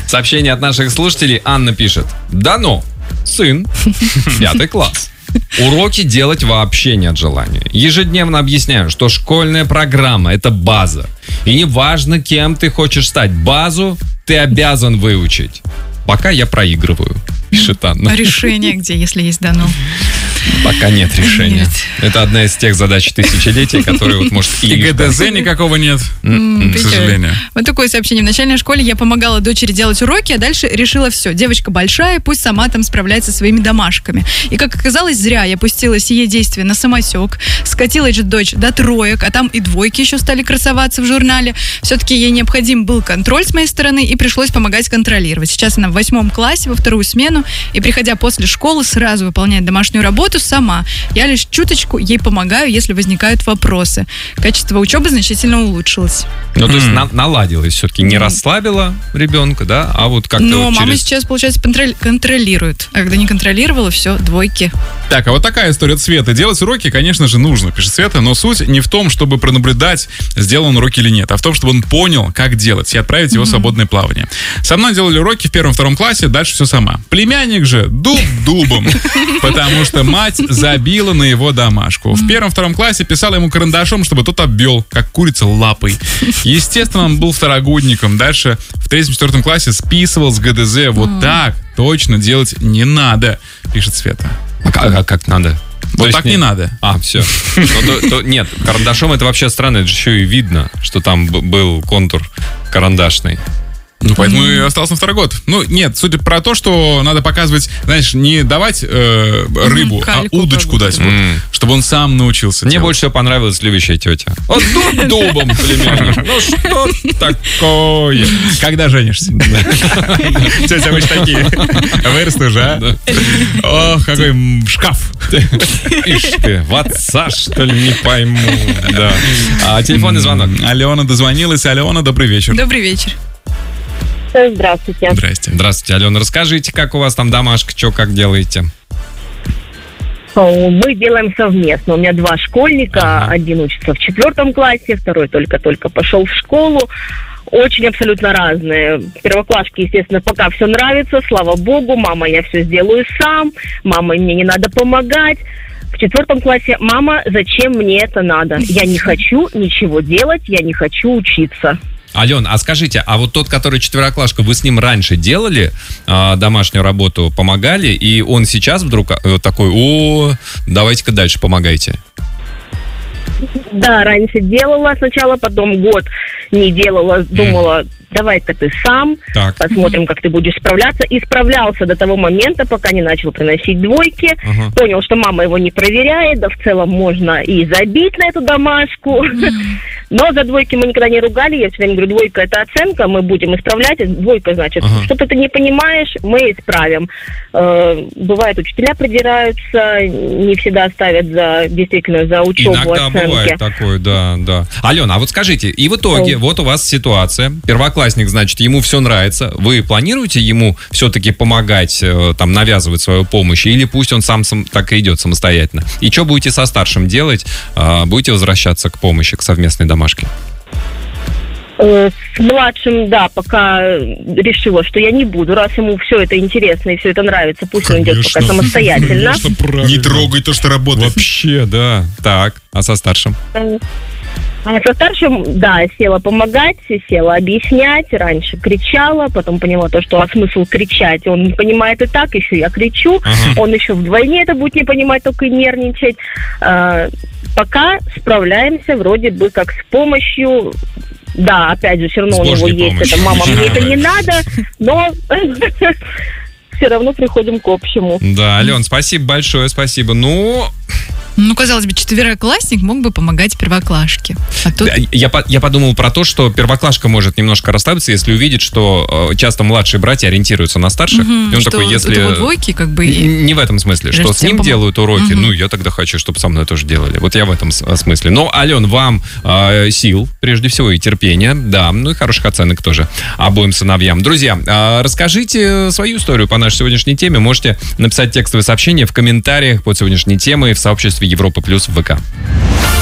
Сообщение от наших слушателей. Анна пишет. Да ну, сын, 5 класс. Уроки делать вообще нет желания. Ежедневно объясняю, что школьная программа – это база. И неважно, кем ты хочешь стать, базу ты обязан выучить. Пока я проигрываю, пишет Анна. А решение где, если есть дано? Пока нет решения. Нет. Это одна из тех задач тысячелетия, которые вот может... И ГДЗ никакого нет, к сожалению. Вот такое сообщение. В начальной школе я помогала дочери делать уроки, а дальше решила все. Девочка большая, пусть сама там справляется со своими домашками. И, как оказалось, зря я пустила сие действие на самосек. Скатилась же дочь до 3, а там и 2 еще стали красоваться в журнале. Все-таки ей необходим был контроль с моей стороны, и пришлось помогать контролировать. Сейчас она в 8 классе, во 2-ю смену, и, приходя после школы, сразу выполняет домашнюю работу сама. Я лишь чуточку ей помогаю, если возникают вопросы. Качество учебы значительно улучшилось. Ну, то есть наладилось все-таки, не расслабила ребенка, да, а вот как-то Но вот мама сейчас, получается, контролирует. А когда не контролировала, все, 2. Так, а вот такая история от Светы. Делать уроки, конечно же, нужно, пишет Света, но суть не в том, чтобы пронаблюдать, сделал он уроки или нет, а в том, чтобы он понял, как делать, и отправить его в свободное плавание. Со мной делали уроки в 1-2 классе, дальше все сама. Племянник же дуб дубом, потому что мать забила на его домашку. В 1-2 классе писала ему карандашом, чтобы тот обвел, как курица лапой. Естественно, он был второгодником. Дальше в 3-4 классе списывал с ГДЗ. Вот так точно делать не надо, пишет Света. А как надо? Вот так не надо. А, все. Нет, карандашом это вообще странно, это же еще и видно, что там был контур карандашный. Ну, поэтому и остался на 2-й год. Ну, нет, судя про то, что надо показывать, знаешь, не давать рыбу, а удочку дать, вот, чтобы он сам научился Мне делать. больше всего понравилась любящая тетя. Вот дубом, племянник. Ну, что такое? Когда женишься? Тетя, вы же такие. Вырасту уже, а? Ох, какой шкаф. Ишь ты, в отца, что ли, не пойму. Да. А телефонный звонок. Алена дозвонилась. Алена, добрый вечер. Добрый вечер. Здравствуйте. Здрасте. Здравствуйте, Алена. Расскажите, как у вас там домашка, что, как делаете? Мы делаем совместно. У меня 2 школьника. Один учится в 4 классе, 2 только-только пошел в школу. Очень абсолютно разные. Первоклашке, естественно, пока все нравится. Слава богу, мама, я все сделаю сам. Мама, мне не надо помогать. В 4 классе: мама, зачем мне это надо? Я не хочу ничего делать, я не хочу учиться. Ален, а скажите, а вот тот, который 4-клашка, вы с ним раньше делали домашнюю работу, помогали, и он сейчас вдруг такой: давайте-ка дальше помогайте? Да, раньше делала сначала, потом год не делала, думала, давай-ка ты сам, посмотрим, как ты будешь справляться. И справлялся до того момента, пока не начал приносить 2. Понял, что мама его не проверяет, да в целом можно и забить на эту домашку. Но за 2 мы никогда не ругали. Я всегда говорю, 2 это оценка, мы будем исправлять. 2 значит, что-то ты не понимаешь, мы исправим. Бывает, учителя придираются, не всегда ставят действительно за учебу иногда оценки. Бывает такое, да. Алена, а вот скажите, и в итоге, вот у вас ситуация, первоклассник, значит, ему все нравится, вы планируете ему все-таки помогать, там, навязывать свою помощь, или пусть он сам так и идет самостоятельно? И что будете со старшим делать? Будете возвращаться к помощи, к совместной домашке? С младшим, да, пока решила, что я не буду, раз ему все это интересно и все это нравится, пусть он идет пока самостоятельно. Не трогай то, что работает. Вообще, да. Так, а со старшим? А со старшим, да, села помогать, села объяснять, раньше кричала, потом поняла то, что смысл кричать, он не понимает и так, еще я кричу, он еще вдвойне это будет не понимать, только и нервничать. Пока справляемся вроде бы как с помощью. Да, опять же, все равно у него есть это, мама, мне это не надо, но все равно приходим к общему. Да, Ален, спасибо большое, спасибо. Ну, казалось бы, 4-классник мог бы помогать первоклашке. А тут... Я подумал про то, что первоклашка может немножко расслабиться, если увидит, что часто младшие братья ориентируются на старших. И он такой, если... Это 2 как бы... Не в этом смысле, что с ним делают уроки, ну, я тогда хочу, чтобы со мной тоже делали. Вот я в этом смысле. Но, Ален, вам сил, прежде всего, и терпения, да, ну и хороших оценок тоже обоим сыновьям. Друзья, расскажите свою историю по нашей сегодняшней теме. Можете написать текстовое сообщение в комментариях под сегодняшней темой в сообществе Европа Плюс в ВК.